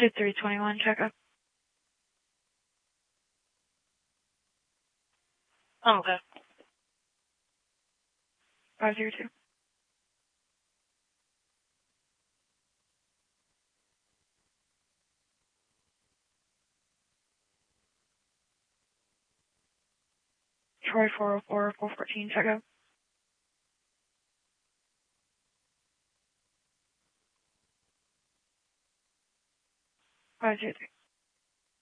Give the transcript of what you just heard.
Altitude 321, checkup. Oh, okay. 502. Troy 404, 414, checkup. 503.